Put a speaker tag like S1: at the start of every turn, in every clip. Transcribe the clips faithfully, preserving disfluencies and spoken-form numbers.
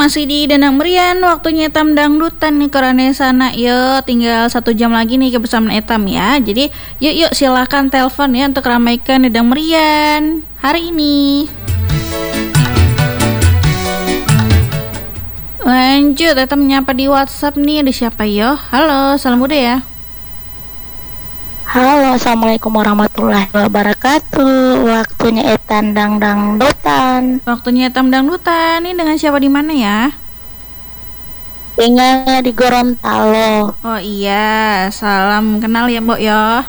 S1: Masih di Danang Merian, waktunya Etam dangdutan nih karena sana. Yuk, tinggal satu jam lagi nih kebersamaan Etam ya. Jadi yuk yuk silahkan telepon ya untuk ramaikan Danang Merian hari ini. Lanjut, Etam menyapa di WhatsApp nih. Ada siapa yo? Halo, salam muda ya.
S2: Halo, assalamualaikum warahmatullahi wabarakatuh. Waktunya Etan dang dangdutan.
S1: Waktunya Etam dangdutan. Ini dengan siapa di mana ya?
S2: Tinggalnya di Gorontalo.
S1: Oh iya, salam kenal ya Mbok ya.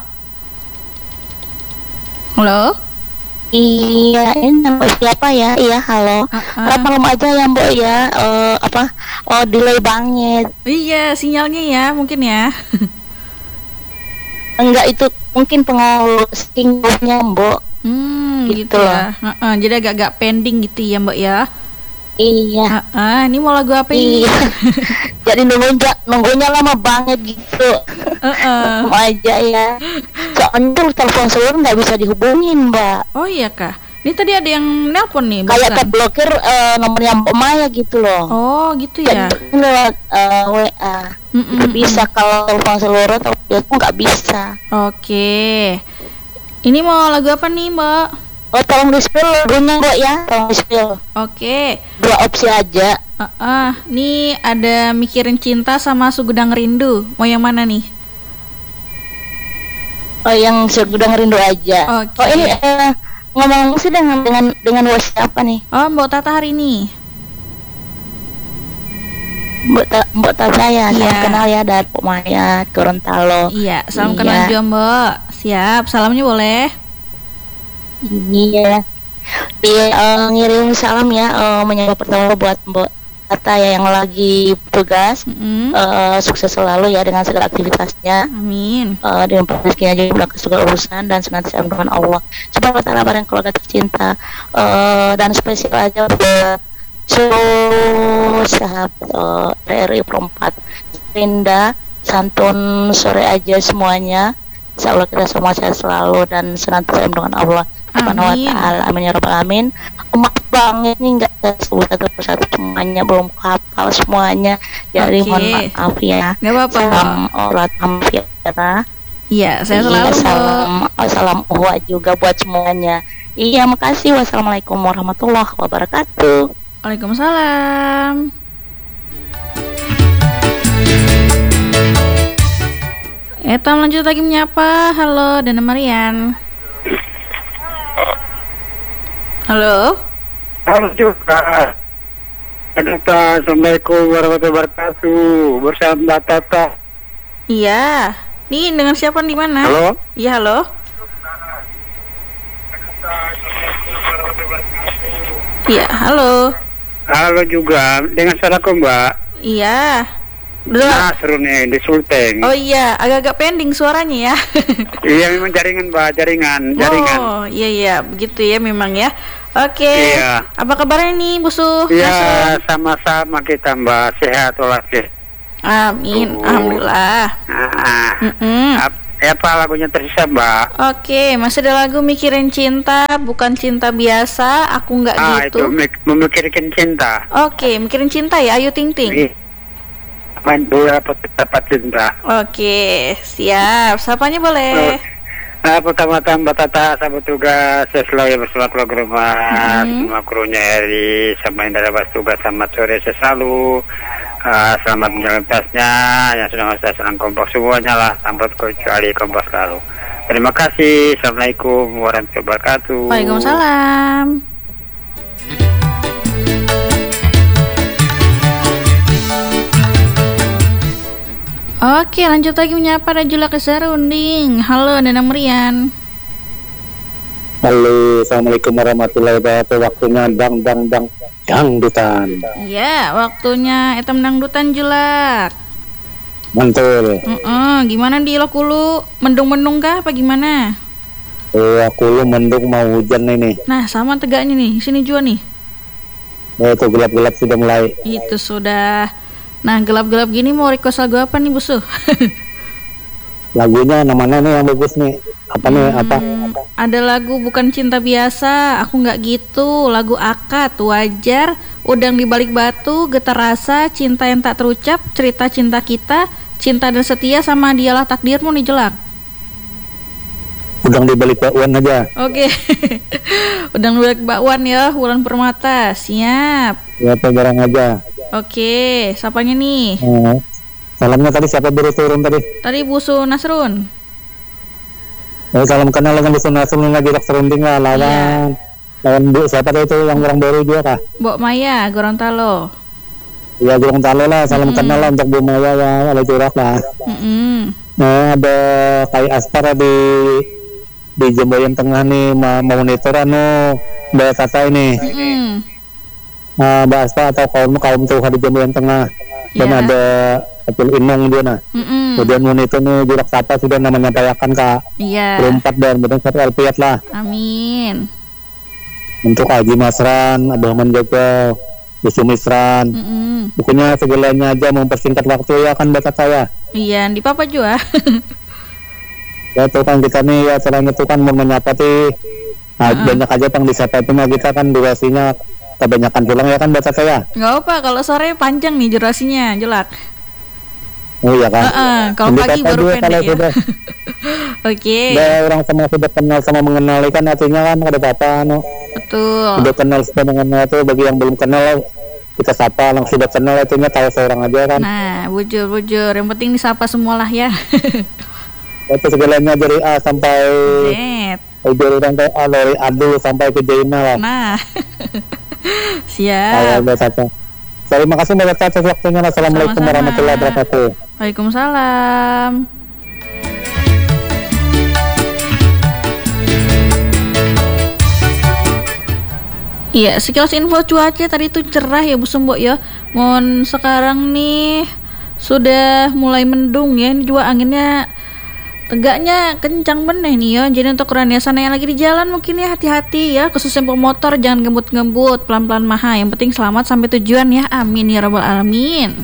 S1: Halo.
S2: Iya, ini Mbok siapa ya? Iya, halo.
S1: Uh-uh.
S2: Malam aja ya Mbok ya. Uh, apa? Oh, delay banget.
S1: Iya, sinyalnya ya mungkin ya.
S2: Enggak, itu mungkin pengaruh sinyalnya Mbok.
S1: Hmm, gitu,
S2: gitu
S1: ya. Uh-uh, jadi agak-agak pending gitu ya Mbok ya.
S2: Iya.
S1: Uh-uh, ini mau lagu apa ini?
S2: Iya. Jadi nunggunya nunggunya lama banget gitu.
S1: Uh-uh.
S2: Mau aja ya. Soalnya telepon seluler nggak bisa dihubungin Mbak.
S1: Oh iya kah? Ini tadi ada yang nelpon nih.
S2: Kayak terblokir uh, nomornya Mbak Maya gitu loh.
S1: Oh gitu ya.
S2: Dan lewat uh, W A. Itu bisa kalau telepon seluler, telepon nggak bisa.
S1: Oke. Ini mau lagu apa nih Mbak?
S2: Oh, tolong di spill lagunya Mbak ya. Tolong di spill.
S1: Oke.
S2: Dua opsi aja.
S1: Uh-uh. Nih ada Mikirin Cinta sama Sugudang Rindu. Mau yang mana nih?
S2: Oh, yang Segudang Rindu aja.
S1: Oke.
S2: Oh, ini uh, ngomong sih dengan dengan dengan W siapa nih?
S1: Oh, Mbak Tata hari ini.
S2: Mbak Ta, Mbak Tata ya,
S1: Iya.
S2: saya kenal ya dari Pok Maya, Gorontalo.
S1: Iya, salam
S2: Iya.
S1: kenal juga Mbak. Siap, salamnya boleh.
S2: Iya. Iya, uh, ngirim salam ya, uh, menyapa pertama buat Mbak Tata ya yang lagi tugas.
S1: Mm-hmm.
S2: Uh, sukses selalu ya dengan segala aktivitasnya.
S1: Amin.
S2: Uh, dengan rezekinya juga mudah segala urusan dan senantiasa dengan Allah. Semoga Allah bareng keluarga tercinta. Uh, dan spesial aja buat seluruh sahabat uh, R R I Perempat. Rinda, santun sore aja semuanya. Insya Allah kita semua sehat selalu dan senantiasa dengan Allah Subhanahu wa ta'ala. Amin ya rabbal alamin. Maaf banget nih nggak sebut satu persatu semuanya, belum kapal semuanya. Jadi
S1: Oke.
S2: mohon maaf ya.
S1: Nggak apa-apa.
S2: Salam olah ya.
S1: Iya, saya selalu Mbak.
S2: Salam, salam uwa juga buat semuanya. Iya, makasih. Wassalamualaikum warahmatullahi wabarakatuh.
S1: Waalaikumsalam. Etam lanjut lagi menyapa. Halo, Dana Marian. Halo.
S3: Halo juga. Assalamualaikum warahmatullahi wabarakatuh. Bersama Mbak Tata.
S1: Iya. Nih dengan siapa di mana?
S3: Halo.
S1: Iya, halo. Iya, halo.
S3: Halo juga. Dengan saudaraku Mbak.
S1: Iya. Belum.
S3: Nah, seru nih di Sulteng.
S1: Oh iya, agak-agak pending suaranya ya.
S3: Iya, memang jaringan Mbak, jaringan, jaringan.
S1: Oh, iya iya, begitu ya memang ya. Oke.
S3: Iya.
S1: Apa kabarnya nih, Bu Su?
S3: Iya, sama-sama kita Mbak, sehat walafiat.
S1: Amin,
S3: Oh.
S1: alhamdulillah.
S3: Ah,
S1: Mm-mm.
S3: ap- apa lagunya tersisa Mbak?
S1: Oke, masih ada lagu Mikirin Cinta, bukan cinta biasa, aku nggak
S3: Ah, itu
S1: gitu.
S3: mik- memikirkan cinta.
S1: Oke, Mikirin Cinta ya, Ayu Ting Ting.
S3: Ih, main bola dapat cinta.
S1: Oke, siap. Sapanya boleh.
S3: Nah, pertama-tama Mbak Tata, sahabat tugas, saya selalu ya bersama keluarga rumah,
S1: Mhm.
S3: semua krunya Eri, sama yang dari tugas, selamat sore, saya selalu, uh, selamat menjalankan tugasnya, yang sudah saya senang kompak semuanya lah, tanpa kecuali kompak selalu. Terima kasih, Assalamualaikum warahmatullahi wabarakatuh.
S1: Waalaikumsalam. Oke, lanjut lagi menyapa Rajula Kesarunding. Halo, Dana Merian.
S4: Halo, assalamualaikum warahmatullahi wabarakatuh. Waktunya dang dang dang dangdutan.
S1: Iya, waktunya etam dangdutan julak.
S4: Mantul.
S1: Uh-uh, gimana di Lokulu? Mendung-mendung kah apa gimana?
S4: Oh, aku lu mendung mau hujan ini.
S1: Nah, sama tegaknya nih. Sini juga nih.
S4: Oh, itu gelap-gelap sudah mulai.
S1: Itu sudah. Nah, gelap-gelap gini mau request lagu apa nih, Busu?
S4: Lagunya yang mana nih yang bagus nih? apa nih apa?
S1: Hmm, ada lagu Bukan Cinta Biasa, Aku Nggak Gitu, lagu Akad, Wajar, Udang di Balik Batu, Getar Rasa, Cinta Yang Tak Terucap, Cerita Cinta Kita, Cinta dan Setia, sama Dialah Takdirmu nih Jelak.
S4: Udang di balik bakwan aja.
S1: Oke. Udang di Balik Bakwan ya, Wulan Permata. Siap.
S4: Ya barang aja.
S1: Oke, siapanya nih?
S4: Eh, salamnya tadi siapa baru turun tadi?
S1: Tadi Busu Nasrun.
S4: Eh, salam kenal dengan Busu Nasrun lagi dak serunding lah lawan. Lawan Bu siapa tuh itu yang orang baru juga kah?
S1: Mbok Maya, Gorontalo.
S4: Ya Gorontalo lah, salam
S1: Mm-mm.
S4: kenal lah untuk Bu Maya ya, ada jurak lah.
S1: Mm-mm.
S4: Nah, ada Kai Aspar di di Jemboyan Tengah nih ma- monitor anu Mbak Tata ini.
S1: Mm-mm.
S4: Nah, Mbak Aspar atau kaum kaum tuh di Jemboyan Tengah. Dan
S1: Ya.
S4: ada Kecil Inung dia nah.
S1: Mm-mm.
S4: Kemudian monitor nih jurak Tata sudah namanya payakan Kak.
S1: Iya.
S4: Berempat dan benar satu alpiat lah.
S1: Amin.
S4: Untuk Haji Masran, Abah Manjoko, Busu Misran.
S1: Mm-mm.
S4: Pokoknya segalanya aja mempersingkat waktu ya kan Mbak Tata ya.
S1: Iya, di Papa juga.
S4: Ya itu kan kita nih ya selain itu kan mau menyapa sih nah,
S1: Uh-uh.
S4: banyak aja yang disapa itu mah kita kan durasinya kebanyakan pulang ya kan Mbak Tata ya.
S1: Nggak apa, kalau sore panjang nih durasinya, Jelak.
S4: Oh iya kan.
S1: Heeh, kalau
S4: Mbak
S1: pagi
S4: Tata
S1: baru
S4: juga
S1: pendek
S4: kalau
S1: ya.
S4: sudah
S1: Oke,
S4: udah orang sama sudah kenal sama mengenali kan artinya kan ada apa anu
S1: betul.
S4: sudah kenal sudah mengenal itu bagi yang belum kenal kita sapa langsung sudah kenal artinya tahu seorang aja kan.
S1: Nah, bujur bujur, yang penting disapa semualah ya.
S4: Itu segalanya dari A sampai
S1: Net.
S4: dari sampai A dari Adul sampai ke Jaina lah.
S1: Nah,
S4: Kalau
S1: siap.
S4: Mbak Tata. Terima kasih Mbak Tata atas waktunya. Assalamualaikum
S1: Sama-sama.
S4: warahmatullahi wabarakatuh.
S1: Waalaikumsalam. Iya, sekilas info cuaca tadi tuh cerah ya Bu Sembok ya. Mohon sekarang nih sudah mulai mendung ya. Ini juga anginnya tegaknya kencang bener nih ya. Jadi untuk Rania sana yang lagi di jalan mungkin ya hati-hati ya, khususnya pemotor jangan ngebut-ngebut, pelan-pelan maha. Yang penting selamat sampai tujuan ya. Amin ya rabbal alamin.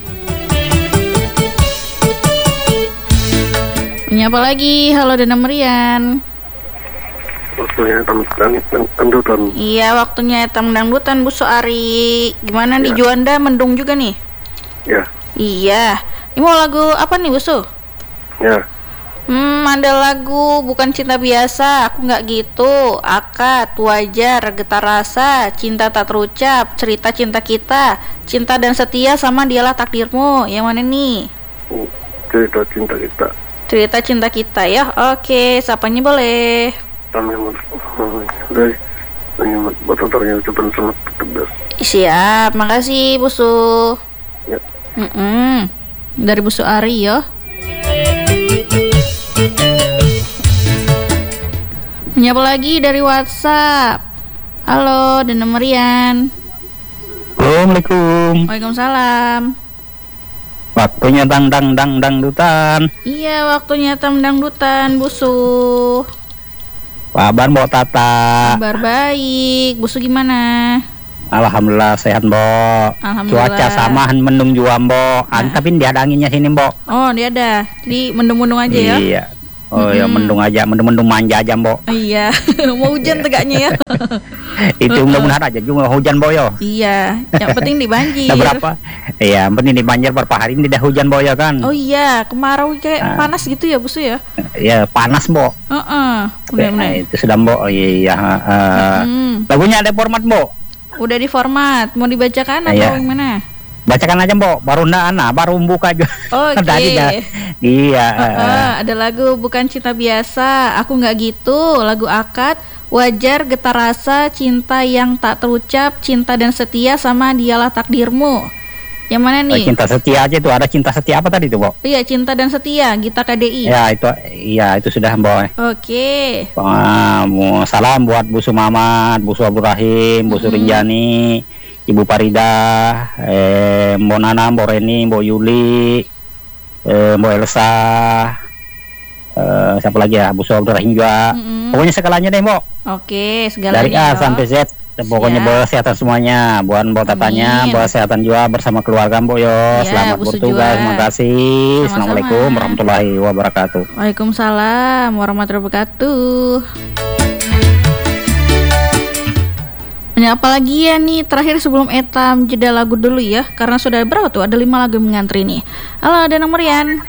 S1: Punya apa lagi? Halo Dana Merian.
S5: Waktunya dangdutan.
S1: Iya, waktunya etam dangdutan Bu Soari. Gimana di
S5: Ya.
S1: Juanda mendung juga nih?
S5: Ya,
S1: Iya. Ini mau lagu apa nih Bu Su?
S5: ya.
S1: Hmm, ada lagu Bukan Cinta Biasa, Aku Nggak Gitu, Akad, Wajar, Getar Rasa, Cinta Tak Terucap, Cerita Cinta Kita, Cinta dan Setia, sama Dialah Takdirmu. Yang mana nih?
S5: Cerita cinta kita.
S1: Cerita Cinta Kita ya. Oke, siapanya boleh?
S5: Kami dari menyemat batantarnya ucapan selamat bertugas.
S1: Siap, makasih Bu Su.
S5: Ya.
S1: Mm-mm. Dari Bu Suari ya. Menyapa lagi dari WhatsApp. Halo, Dana Merian.
S4: Assalamualaikum.
S1: Waalaikumsalam.
S4: Waktunya dang dang dang dangdutan.
S1: Iya, waktunya tam dangdutan, Busu.
S4: Kabar Mbok Tata.
S1: Kabar baik. Busu gimana?
S4: Alhamdulillah sehat Mbok.
S1: Alhamdulillah.
S4: Cuaca samahan mendung juga Mbok.
S1: Nah.
S4: Tapi dia ada anginnya sini Mbok.
S1: Oh, dia ada. Jadi mendung-mendung aja ya.
S4: Iya. Oh ya
S1: Mm-mm.
S4: mendung aja, mendung-mendung manja aja Mbok.
S1: Oh, iya. Mau hujan tegaknya ya.
S4: Itu mudah-mudahan aja juga hujan Mbok yo.
S1: Iya, yang penting dibanjir.
S4: Nah, berapa? Iya, yang penting di Banjar berapa hari ini udah hujan Mbok ya kan?
S1: Oh iya, kemarau kayak
S4: Ah.
S1: panas gitu ya, Busu ya.
S4: Ya panas Mbok.
S1: Heeh. Benar-benar.
S4: Nah, itu sudah Mbok. Iya. Uh,
S1: Hmm.
S4: Lagunya ada format Mbok.
S1: Udah di format, mau dibacakan atau
S4: Iya.
S1: gimana?
S4: Bacakan aja Mbok. Baru ndak ana, baru buka aja.
S1: Oke.
S4: Tadi dah. Iya.
S1: Heeh, ada lagu Bukan Cinta Biasa, Aku Nggak Gitu, lagu Akad, Wajar, Getar Rasa, Cinta Yang Tak Terucap, Cinta dan Setia, sama Dialah Takdirmu. Yang mana nih?
S4: Cinta setia aja tuh. Ada cinta setia apa tadi tuh Mbok?
S1: Iya, Cinta dan Setia, Gita K D I.
S4: Ya itu, iya itu sudah Mbok.
S1: Oke.
S4: Ah, mau salam buat Bu Sumamat, Bu Abdul Rahim, Bu
S1: Mm-mm.
S4: Surinjani, Ibu Parida, eh, Mbok Nana, Mbok Reni, Mbok Yuli, eh, Mbok Elsa, eh, siapa lagi ya, Bu Abdul Rahim juga.
S1: Mm-mm.
S4: Pokoknya segalanya deh Mbok.
S1: Oke, segalanya.
S4: Dari A
S1: ya.
S4: sampai Z. Pokoknya
S1: Siap.
S4: bawa kesehatan semuanya, buat Mbok Tatanya,
S1: Amin.
S4: bawa kesehatan juga bersama keluarga Mbok yo.
S1: Ya,
S4: Selamat
S1: Bu
S4: bertugas,
S1: Sujua.
S4: terima kasih.
S1: Sama-sama.
S4: Assalamualaikum warahmatullahi wabarakatuh.
S1: Waalaikumsalam warahmatullahi wabarakatuh. Ini apalagi ya nih, terakhir sebelum etam jeda lagu dulu ya, karena sudah berapa tuh, ada lima lagu yang mengantri nih. Halo, ada nomor Rian.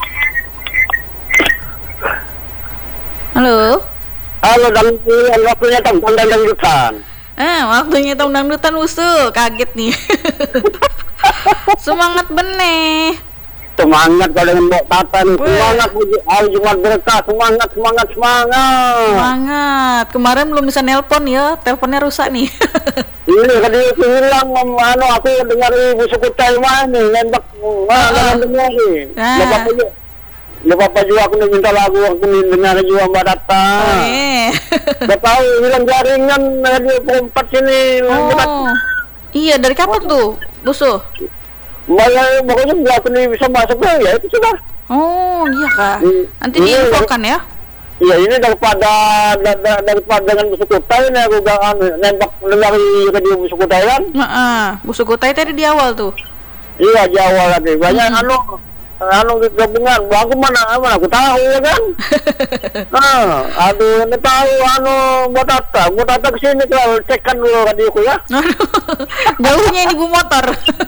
S1: Halo.
S5: Halo, dan waktunya tentang dangdutan.
S1: Eh, waktunya tahun dangdutan usul, kaget nih. Semangat benih.
S5: Semangat kalau dengan Mbok Tata nih.
S1: Weh.
S5: Semangat hari Jumat berkah. Semangat, semangat, semangat.
S1: Semangat. Kemarin belum bisa nelpon ya, teleponnya rusak nih.
S5: Ini tadi itu hilang, anu aku dengar ibu suku Taiwan nih, nembak, mana dengerin.
S1: Ah.
S5: Lepas aja, lepas aja aku nih minta lagu, aku nih dengar juga Mbak Data.
S1: Oh, eh.
S5: Udah tahu hilang jaringan radio perempat sini.
S1: Oh. Iya, dari kapan tuh, Busu?
S5: Mbak, pokoknya nggak aku nih bisa masuk ya itu sudah.
S1: Oh, iya Kak.
S5: Hmm.
S1: Nanti
S5: Iya,
S1: diinfokan ya.
S5: Iya ini daripada da, da, daripada dengan musuh kutai ini aku gak anu, nembak dari radio musuh kutai kan.
S1: Heeh, Busu Kutai tadi di awal tuh.
S5: Iya Jawa lagi banyak
S1: Hmm.
S5: anu anu gabungan. Wah, aku mana mana aku tahu ya kan. Nah, aduh ini tahu anu buat Tata, buat Tata kesini kalau cekkan dulu radioku ya.
S1: Aduh, jauhnya ini Bu motor.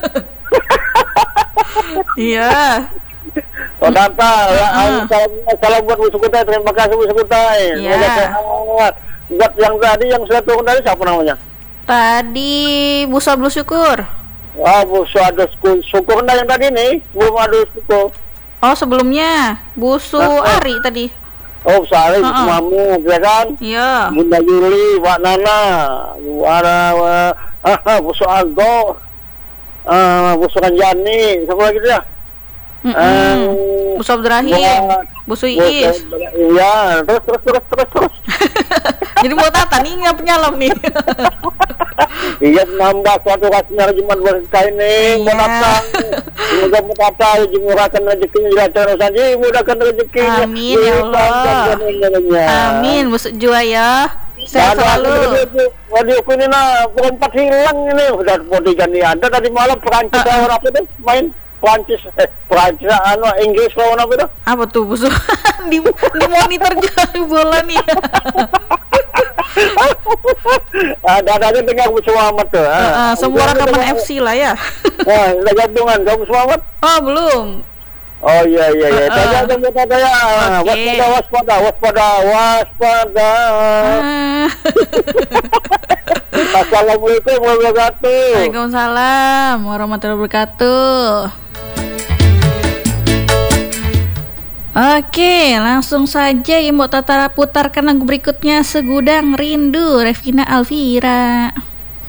S1: Iya.
S5: Oh Tata, ya,
S1: Ah.
S5: anu, salam, salam buat musuh kutai, terima kasih musuh kutai.
S1: Iya.
S5: Semoga sehat. Buat yang tadi yang sudah turun tadi siapa namanya?
S1: Tadi Busa Blue Syukur.
S5: Wah, bu, so ada syukur, syukur nah yang tadi nih, belum ada syukur.
S1: Oh, sebelumnya Busu
S5: Ah, ah.
S1: Ari tadi.
S5: Oh, Sari,
S1: Ah, ah.
S5: Mamu, ya kan?
S1: Iya.
S5: Bunda Yuli, Pak Nana, Bu Ara, wa- ah, ah, Bu Soaldo, ah, Bu Suranjani, siapa lagi dia?
S1: Mm-mm. Busu Abdurrahim,
S5: Buat-
S1: Busu
S5: Bu-
S1: Iis.
S5: Iya, terus, terus, terus, terus, terus.
S1: Jadi mau Tata nih nggak penyalam nih.
S5: Iya, nambah suatu kasihan Jumat berkah ini,
S1: Iya.
S5: mau datang. Semoga mau datang, dimurahkan rezekinya, dilancarkan saja, mudahkan rezekinya.
S1: Amin, ya Allah. Amin, Busu Jua ya. Sehat selalu.
S5: Radio ku ini nah perempat hilang ini udah mau diganti ada tadi malam Perancis
S1: Ah, ah.
S5: lawan apa tuh main Perancis eh Perancis anu Inggris lawan apa tuh?
S1: Apa tuh Busu? di, di monitor jadi bola nih.
S5: Ada ada aja dengar Kamu Selamat tuh. ah.
S1: Heeh, semua
S5: Udah,
S1: rekaman
S5: udah,
S1: F C lah ya.
S5: Wah, udah gabungan Kamu Selamat.
S1: Oh, belum.
S5: Oh iya iya iya.
S1: Ah,
S5: Tanya
S1: ah.
S5: tanya tanya.
S1: Oke.
S5: Waspada waspada waspada waspada.
S1: Ah.
S5: Assalamualaikum warahmatullahi wabarakatuh.
S1: Waalaikumsalam warahmatullahi wabarakatuh. Oke, langsung saja Ibu Tata putarkan lagu berikutnya, Segudang Rindu, Revina Alvira.